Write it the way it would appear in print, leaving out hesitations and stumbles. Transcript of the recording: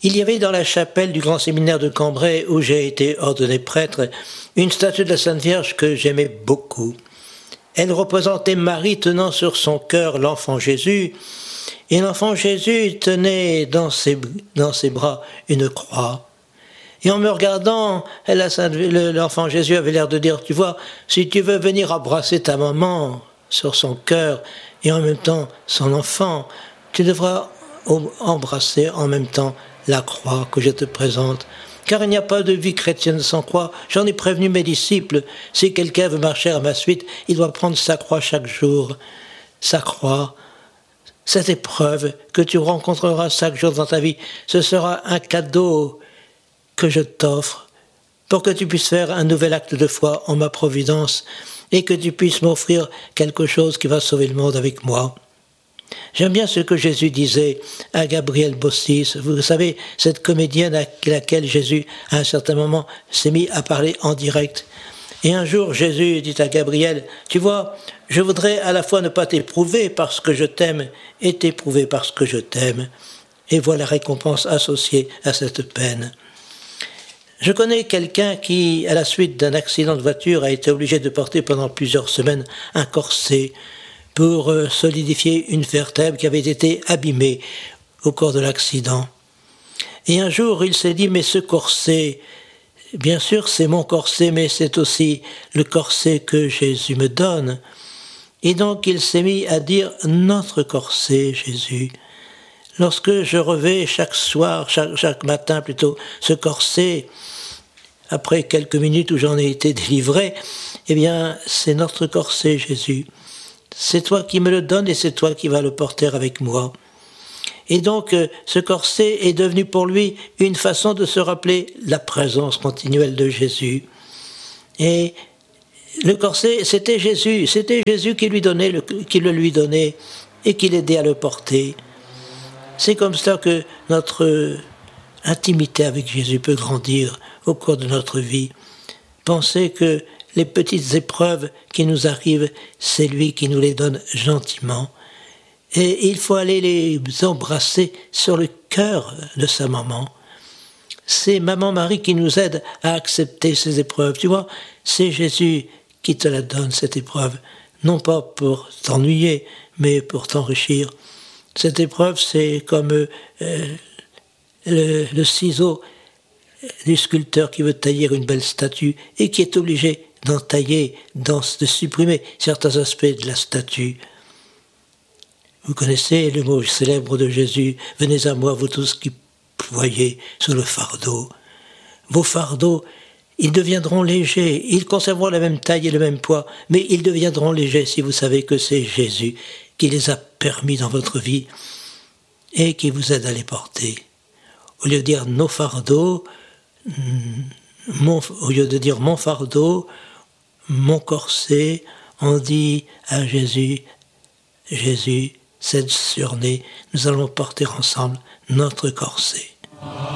Il y avait dans la chapelle du grand séminaire de Cambrai, où j'ai été ordonné prêtre, une statue de la Sainte Vierge que j'aimais beaucoup. Elle représentait Marie tenant sur son cœur l'enfant Jésus, et l'enfant Jésus tenait dans ses bras une croix. Et en me regardant, l'enfant Jésus avait l'air de dire, tu vois, si tu veux venir embrasser ta maman sur son cœur, et en même temps son enfant, tu devras embrasser en même temps la croix que je te présente. Car il n'y a pas de vie chrétienne sans croix. J'en ai prévenu mes disciples. Si quelqu'un veut marcher à ma suite, il doit prendre sa croix chaque jour. Sa croix, cette épreuve que tu rencontreras chaque jour dans ta vie, ce sera un cadeau que je t'offre pour que tu puisses faire un nouvel acte de foi en ma providence et que tu puisses m'offrir quelque chose qui va sauver le monde avec moi. J'aime bien ce que Jésus disait à Gabrielle Bossis. Vous savez, cette comédienne à laquelle Jésus, à un certain moment, s'est mis à parler en direct. Et un jour, Jésus dit à Gabrielle, « Tu vois, je voudrais à la fois ne pas t'éprouver parce que je t'aime et t'éprouver parce que je t'aime. » Et voilà la récompense associée à cette peine. Je connais quelqu'un qui, à la suite d'un accident de voiture, a été obligé de porter pendant plusieurs semaines un corset pour solidifier une vertèbre qui avait été abîmée au cours de l'accident. Et un jour, il s'est dit, mais ce corset, bien sûr c'est mon corset, mais c'est aussi le corset que Jésus me donne. Et donc il s'est mis à dire, notre corset, Jésus. Lorsque je revais chaque soir, chaque matin plutôt, ce corset, après quelques minutes où j'en ai été délivré, eh bien, c'est notre corset, Jésus. C'est toi qui me le donnes et c'est toi qui vas le porter avec moi. Et donc, ce corset est devenu pour lui une façon de se rappeler la présence continuelle de Jésus. Et le corset, c'était Jésus qui lui donnait, qui le lui donnait et qui l'aidait à le porter. C'est comme ça que notre intimité avec Jésus peut grandir au cours de notre vie. Pensez que les petites épreuves qui nous arrivent, c'est lui qui nous les donne gentiment. Et il faut aller les embrasser sur le cœur de sa maman. C'est Maman Marie qui nous aide à accepter ces épreuves. Tu vois, c'est Jésus qui te la donne, cette épreuve. Non pas pour t'ennuyer, mais pour t'enrichir. Cette épreuve, c'est comme le ciseau du sculpteur qui veut tailler une belle statue et qui est obligé d'entailler, de supprimer certains aspects de la statue. Vous connaissez le mot célèbre de Jésus, « Venez à moi, vous tous qui ployez sous le fardeau ». Vos fardeaux, ils deviendront légers, ils conserveront la même taille et le même poids, mais ils deviendront légers si vous savez que c'est Jésus qui les a permis dans votre vie et qui vous aide à les porter. Au lieu de dire nos fardeaux, au lieu de dire mon fardeau, mon corset, on dit à Jésus, Jésus, cette journée, nous allons porter ensemble notre corset.